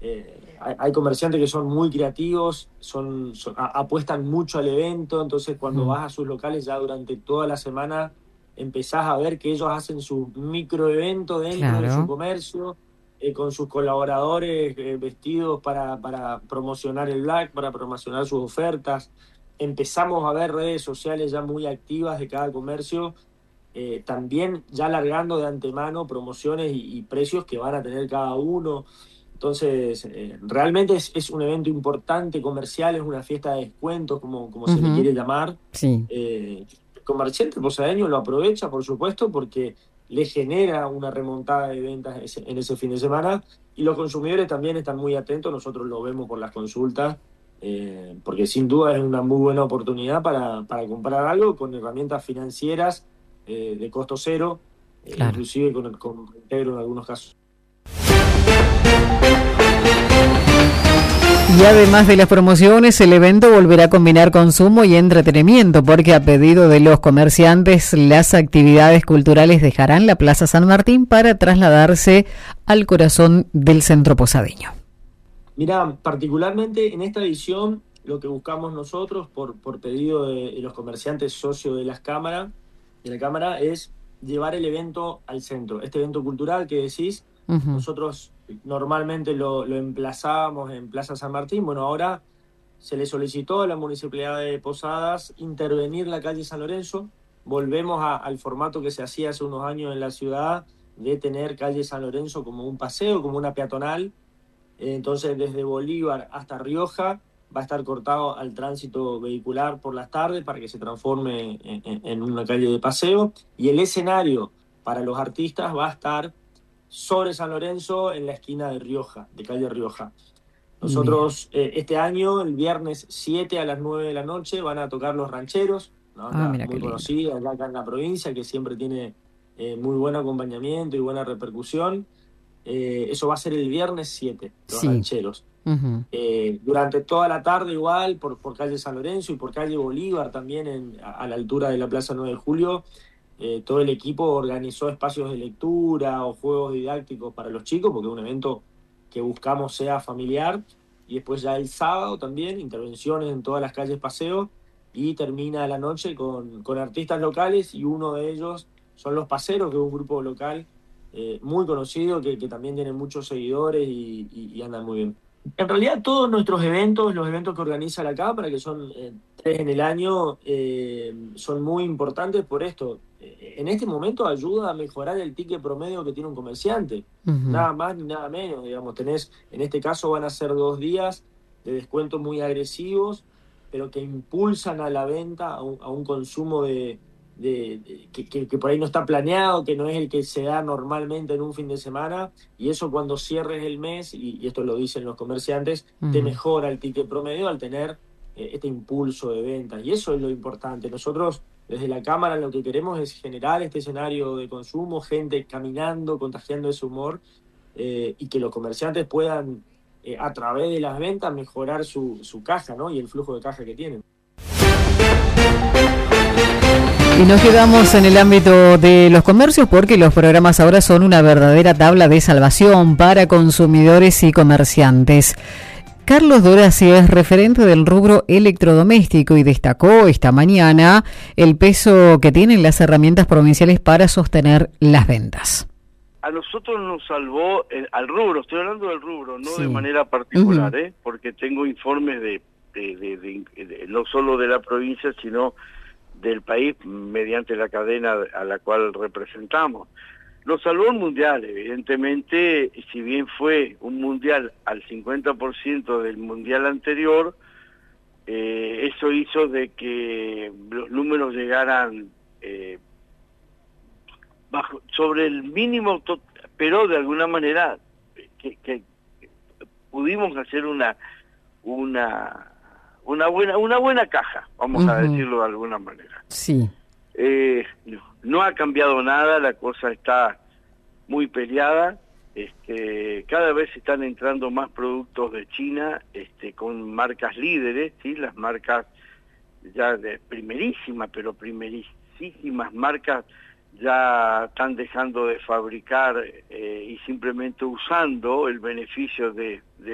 hay comerciantes que son muy creativos, apuestan mucho al evento, entonces cuando vas a sus locales ya durante toda la semana empezás a ver que ellos hacen su microevento dentro de su Claro, comercio, con sus colaboradores vestidos para promocionar el Black, para promocionar sus ofertas. Empezamos a ver redes sociales ya muy activas de cada comercio, también ya largando de antemano promociones y precios que van a tener cada uno. Entonces, realmente es un evento importante comercial, es una fiesta de descuentos, como se le ujú, quiere llamar. sí, El comerciante posadeño lo aprovecha, por supuesto, porque le genera una remontada de ventas en ese fin de semana, y los consumidores también están muy atentos, nosotros lo vemos por las consultas, porque sin duda es una muy buena oportunidad para comprar algo con herramientas financieras de costo cero, claro. inclusive con integro en algunos casos. Y además de las promociones, el evento volverá a combinar consumo y entretenimiento, porque a pedido de los comerciantes, las actividades culturales dejarán la Plaza San Martín para trasladarse al corazón del centro posadeño. Mirá, particularmente en esta edición, lo que buscamos nosotros, por pedido de los comerciantes socios de la Cámara, es llevar el evento al centro. Este evento cultural que decís, Ujú. nosotros normalmente lo emplazábamos en Plaza San Martín. Bueno, ahora se le solicitó a la Municipalidad de Posadas intervenir la calle San Lorenzo. Volvemos al formato que se hacía hace unos años en la ciudad, de tener calle San Lorenzo como un paseo, como una peatonal. Entonces, desde Bolívar hasta Rioja va a estar cortado al tránsito vehicular por las tardes para que se transforme en una calle de paseo. Y el escenario para los artistas va a estar sobre San Lorenzo, en la esquina de Rioja, de calle Rioja. Bien. Nosotros este año, el viernes 7 a las 9 de la noche, van a tocar Los Rancheros, una Ah, banda mira qué muy lindo. conocida acá en la provincia, que siempre tiene muy buen acompañamiento y buena repercusión. Eso va a ser el viernes 7, Los Sí. Rancheros. Ujú. Durante toda la tarde igual, por calle San Lorenzo y por calle Bolívar también, a la altura de la Plaza 9 de Julio, todo el equipo organizó espacios de lectura o juegos didácticos para los chicos, porque es un evento que buscamos sea familiar. Y después ya el sábado también, intervenciones en todas las calles paseo, y termina la noche con artistas locales, y uno de ellos son Los Paseros, que es un grupo local muy conocido, que también tiene muchos seguidores y andan muy bien. En realidad todos nuestros eventos, los eventos que organiza la Cámara, que son 3 en el año, son muy importantes por esto. En este momento ayuda a mejorar el ticket promedio que tiene un comerciante. Ujú. Nada más ni nada menos, digamos. En este caso van a ser 2 días de descuentos muy agresivos, pero que impulsan a la venta, a un consumo que por ahí no está planeado, que no es el que se da normalmente en un fin de semana, y eso cuando cierres el mes, y esto lo dicen los comerciantes, te Ujú. mejora el ticket promedio al tener este impulso de ventas. Y eso es lo importante. Nosotros, desde la Cámara, lo que queremos es generar este escenario de consumo, gente caminando, contagiando ese humor, y que los comerciantes puedan, a través de las ventas, mejorar su caja, ¿no? Y el flujo de caja que tienen. Y nos quedamos en el ámbito de los comercios, porque los programas ahora son una verdadera tabla de salvación para consumidores y comerciantes. Carlos Dorazzi es referente del rubro electrodoméstico y destacó esta mañana el peso que tienen las herramientas provinciales para sostener las ventas. A nosotros nos salvó al rubro, estoy hablando del rubro, no de Sí. manera Ujú. particular, porque tengo informes no solo de la provincia, sino del país, mediante la cadena a la cual representamos. Nos salvó el mundial, evidentemente, si bien fue un mundial al 50% del mundial anterior, eso hizo de que los números llegaran sobre el mínimo, pero de alguna manera que pudimos hacer una una buena caja, vamos a Ujú. decirlo de alguna manera. Sí. No ha cambiado nada, la cosa está muy peleada. Cada vez están entrando más productos de China, con marcas líderes, ¿sí? Las marcas ya de primerísimas marcas ya están dejando de fabricar y simplemente usando el beneficio de